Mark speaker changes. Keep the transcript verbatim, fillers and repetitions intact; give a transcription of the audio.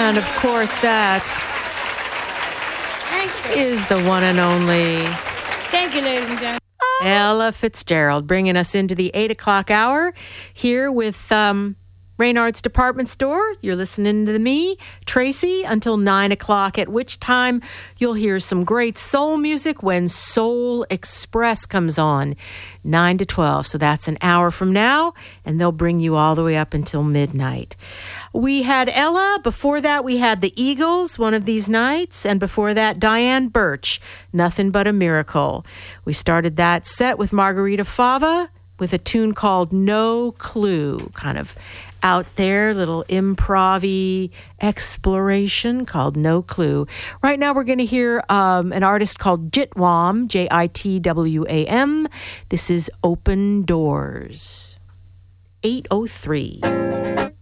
Speaker 1: And of course, that is the one and only
Speaker 2: Thank you, ladies and gentlemen.
Speaker 1: Ella Fitzgerald, bringing us into the eight o'clock hour here with um, Reynard's Department Store. You're listening to me, Tracy, until nine o'clock, at which time you'll hear some great soul music when Soul Express comes on, nine to twelve. So that's an hour from now, and they'll bring you all the way up until midnight. We had Ella. Before that, we had the Eagles, One of These Nights. And before that, Diane Birch, Nothing But a Miracle. We started that set with Margarita Fava with a tune called No Clue, kind of out there, little improv-y exploration called No Clue. Right now, we're going to hear um, an artist called Jitwam, J I T W A M. This is Open Doors. eight oh three.